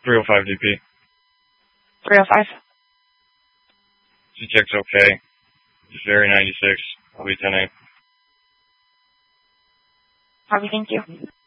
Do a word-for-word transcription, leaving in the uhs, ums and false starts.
three oh five D P. three oh five. She checks okay. Just very ninety-six. I'll be ten eight. Harvey, thank you.